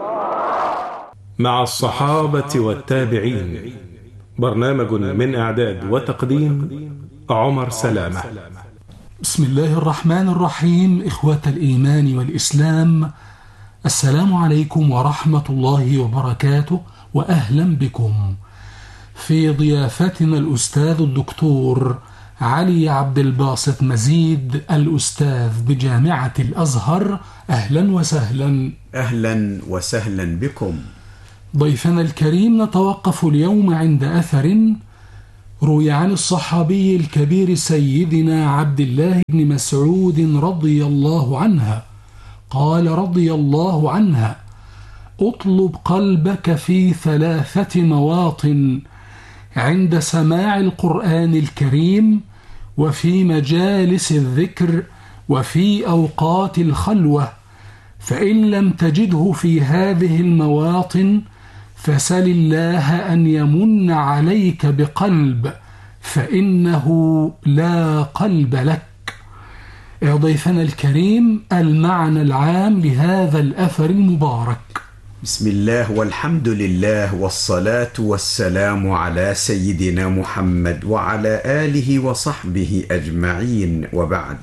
مع الصحابة والتابعين، برنامج من إعداد وتقديم عمر سلامة. بسم الله الرحمن الرحيم. إخوة الإيمان والإسلام، السلام عليكم ورحمة الله وبركاته، وأهلا بكم في ضيافتنا الأستاذ الدكتور علي عبد الباسط مزيد، الأستاذ بجامعة الأزهر. أهلا وسهلا. أهلا وسهلا بكم. ضيفنا الكريم، نتوقف اليوم عند أثر روي عن الصحابي الكبير سيدنا عبد الله بن مسعود رضي الله عنه قال رضي الله عنها: اطلب قلبك في 3 مواطن: عند سماع القرآن الكريم، وفي مجالس الذكر، وفي أوقات الخلوة. فإن لم تجده في هذه المواطن فسل الله أن يمن عليك بقلب، فإنه لا قلب لك. يا ضيفنا الكريم، المعنى العام لهذا الأثر المبارك. بسم الله والحمد لله والصلاة والسلام على سيدنا محمد وعلى آله وصحبه أجمعين، وبعد.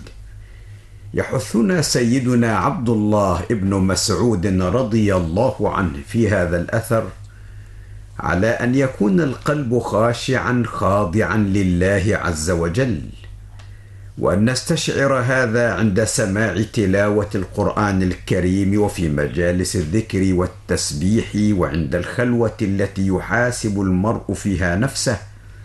يحثنا سيدنا عبد الله ابن مسعود رضي الله عنه في هذا الأثر على أن يكون القلب خاشعا خاضعا لله عز وجل، وأن نستشعر هذا عند سماع تلاوة القرآن الكريم، وفي مجالس الذكر والتسبيح، وعند الخلوة التي يحاسب المرء فيها نفسه.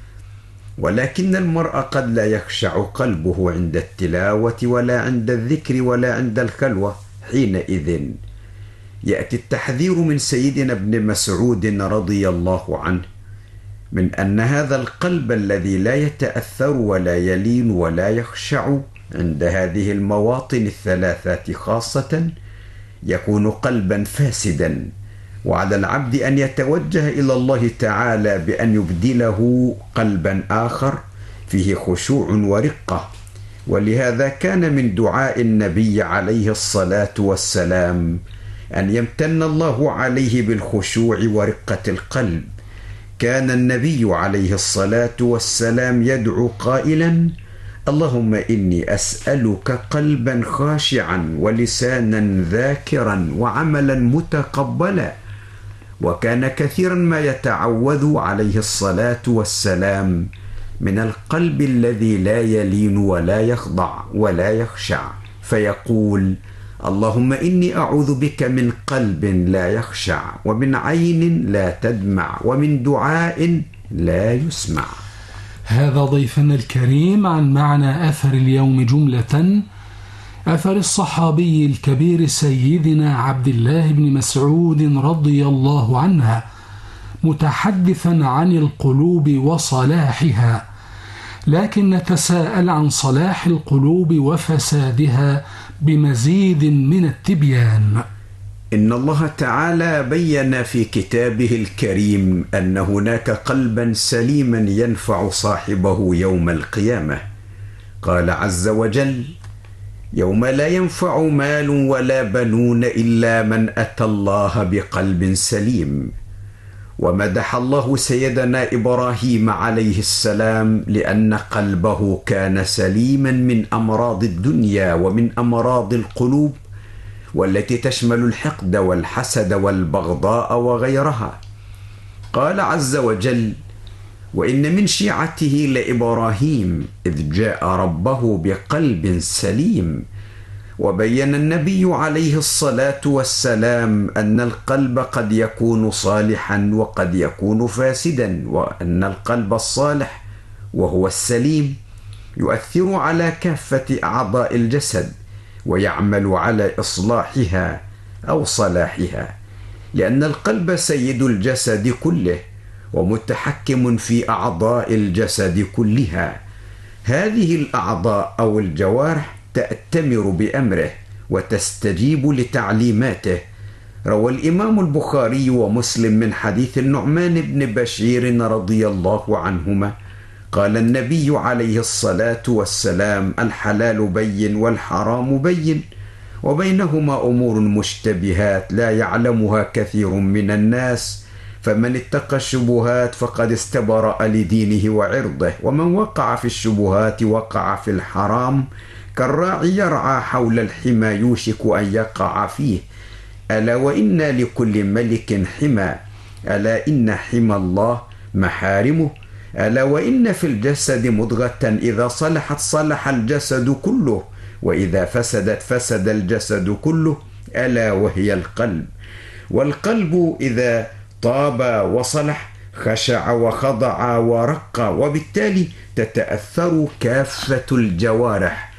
ولكن المرء قد لا يخشع قلبه عند التلاوة ولا عند الذكر ولا عند الخلوة. حينئذ يأتي التحذير من سيدنا ابن مسعود رضي الله عنه من أن هذا القلب الذي لا يتأثر ولا يلين ولا يخشع عند هذه المواطن 3 خاصة يكون قلبا فاسدا، وعلى العبد أن يتوجه إلى الله تعالى بأن يبدله قلبا آخر فيه خشوع ورقة. ولهذا كان من دعاء النبي عليه الصلاة والسلام أن يمتن الله عليه بالخشوع ورقة القلب. كان النبي عليه الصلاة والسلام يدعو قائلا: اللهم إني أسألك قلبا خاشعا ولسانا ذاكرا وعملا متقبلا. وكان كثيرا ما يتعوذ عليه الصلاة والسلام من القلب الذي لا يلين ولا يخضع ولا يخشع، فيقول: اللهم إني أعوذ بك من قلب لا يخشع، ومن عين لا تدمع، ومن دعاء لا يسمع. هذا ضيفنا الكريم عن معنى أثر اليوم جملة. أثر الصحابي الكبير سيدنا عبد الله بن مسعود رضي الله عنه، متحدثا عن القلوب وصلاحها، لكن نتساءل عن صلاح القلوب وفسادها بمزيد من التبيان. إن الله تعالى بين في كتابه الكريم أن هناك قلبا سليما ينفع صاحبه يوم القيامة. قال عز وجل: يوم لا ينفع مال ولا بنون إلا من أتى الله بقلب سليم. ومدح الله سيدنا إبراهيم عليه السلام لأن قلبه كان سليما من أمراض الدنيا ومن أمراض القلوب، والتي تشمل الحقد والحسد والبغضاء وغيرها. قال عز وجل: وإن من شيعته لإبراهيم إذ جاء ربه بقلب سليم. وبين النبي عليه الصلاة والسلام أن القلب قد يكون صالحا وقد يكون فاسدا، وأن القلب الصالح وهو السليم يؤثر على كافة أعضاء الجسد ويعمل على إصلاحها أو صلاحها، لأن القلب سيد الجسد كله ومتحكم في أعضاء الجسد كلها. هذه الأعضاء أو الجوارح تأتمر بأمره وتستجيب لتعليماته. روى الإمام البخاري ومسلم من حديث النعمان بن بشير رضي الله عنهما قال النبي عليه الصلاة والسلام: الحلال بين والحرام بين، وبينهما أمور مشتبهات لا يعلمها كثير من الناس، فمن اتقى الشبهات فقد استبرأ لدينه وعرضه، ومن وقع في الشبهات وقع في الحرام، كالراعي يرعى حول الحمى يوشك أن يقع فيه. ألا وإن لكل ملك حمى، ألا إن حمى الله محارمه. ألا وإن في الجسد مضغة إذا صلحت صلح الجسد كله، وإذا فسدت فسد الجسد كله، ألا وهي القلب. والقلب إذا طاب وصلح خشع وخضع ورق، وبالتالي تتأثر كافة الجوارح